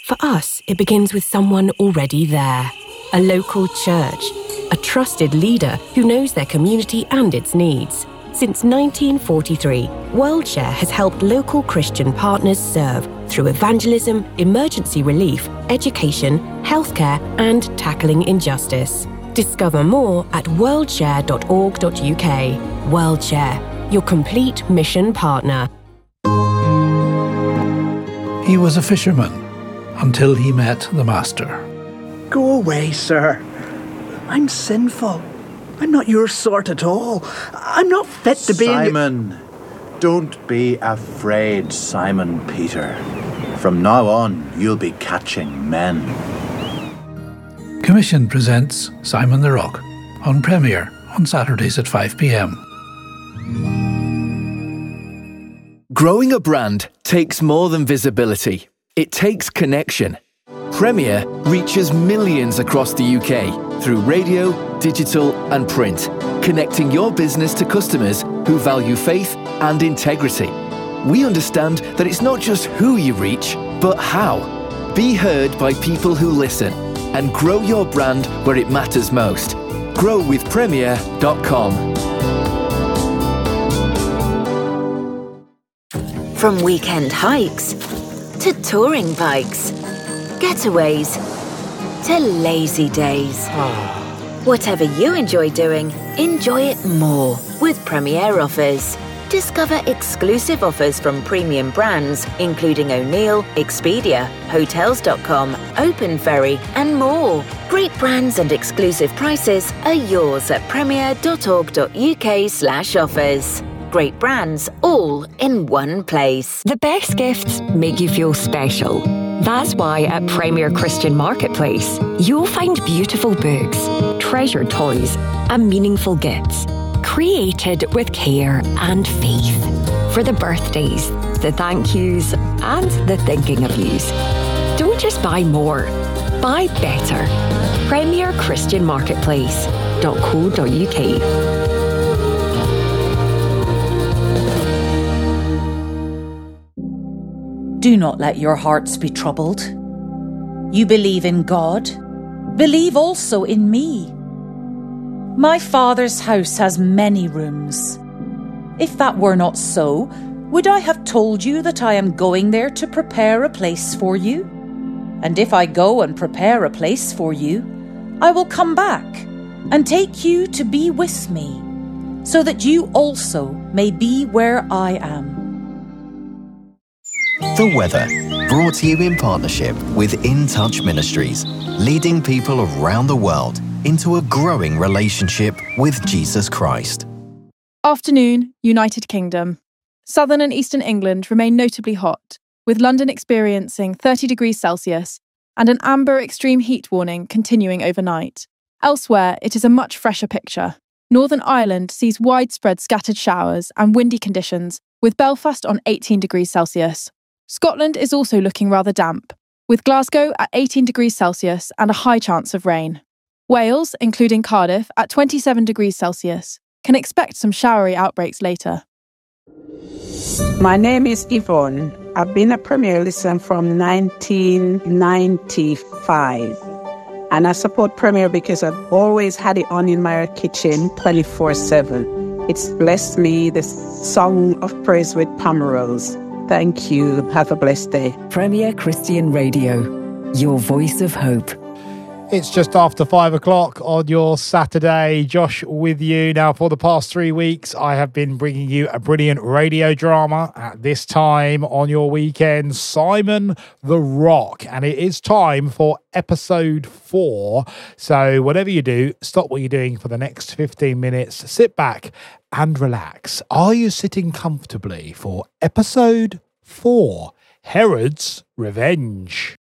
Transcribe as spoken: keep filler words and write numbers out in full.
For us, it begins with someone already there. A local church. A trusted leader who knows their community and its needs. Since nineteen forty-three, WorldShare has helped local Christian partners serve through evangelism, emergency relief, education, healthcare, and tackling injustice. Discover more at worldshare dot org dot U K. WorldShare, your complete mission partner. He was a fisherman until he met the Master. Go away, sir. I'm sinful. I'm not your sort at all. I'm not fit to be... Simon, don't be afraid, Simon Peter. From now on, you'll be catching men. Commission presents Simon the Rock on Premiere on Saturdays at five p.m. Growing a brand takes more than visibility. It takes connection. Premiere reaches millions across the U K through radio, digital and print, connecting your business to customers who value faith and integrity. We understand that it's not just who you reach, but how. Be heard by people who listen and grow your brand where it matters most. grow with premiere dot com. From weekend hikes to touring bikes, getaways to lazy days. Whatever you enjoy doing, enjoy it more with Premiere Offers. Discover exclusive offers from premium brands, including O'Neill, Expedia, Hotels dot com, Open Ferry, and more. Great brands and exclusive prices are yours at premiere dot org dot U K slash offers. Great brands all in one place. The best gifts make you feel special. That's why at Premier Christian Marketplace, you'll find beautiful books, treasured toys, and meaningful gifts, created with care and faith. For the birthdays, the thank yous, and the thinking of yous. Don't just buy more, buy better. Premier Christian Marketplace dot co dot U K. Do not let your hearts be troubled. You believe in God, believe also in me. My Father's house has many rooms. If that were not so, would I have told you that I am going there to prepare a place for you? And if I go and prepare a place for you, I will come back and take you to be with me, so that you also may be where I am. The weather, brought to you in partnership with In Touch Ministries, leading people around the world into a growing relationship with Jesus Christ. Afternoon, United Kingdom. Southern and eastern England remain notably hot, with London experiencing thirty degrees Celsius and an amber extreme heat warning continuing overnight. Elsewhere, it is a much fresher picture. Northern Ireland sees widespread scattered showers and windy conditions, with Belfast on eighteen degrees Celsius. Scotland is also looking rather damp, with Glasgow at eighteen degrees Celsius and a high chance of rain. Wales, including Cardiff, at twenty-seven degrees Celsius, can expect some showery outbreaks later. My name is Yvonne. I've been a Premier listener from nineteen ninety-five. And I support Premier because I've always had it on in my kitchen twenty-four seven. It's blessed me, the song of praise with Pomerols. Thank you. Have a blessed day. Premier Christian Radio, your voice of hope. It's just after five o'clock on your Saturday. Josh with you. Now, for the past three weeks, I have been bringing you a brilliant radio drama at this time on your weekend, Simon the Rock. And it is time for episode four. So whatever you do, stop what you're doing for the next fifteen minutes. Sit back and relax. Are you sitting comfortably for episode four, Herod's Revenge?